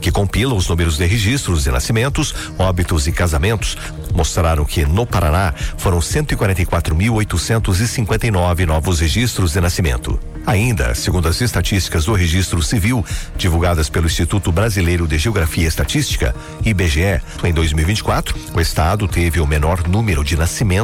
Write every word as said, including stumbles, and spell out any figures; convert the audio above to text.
que compila os números de registros de nascimentos, óbitos e casamentos, mostraram que no Paraná foram cento e quarenta e quatro mil oitocentos e cinquenta e nove novos registros de nascimento. Ainda, segundo as estatísticas do Registro Civil, divulgadas pelo Instituto Brasileiro de Geografia e Estatística, I B G E, em dois mil e vinte e quatro, o estado teve o menor número de nascimentos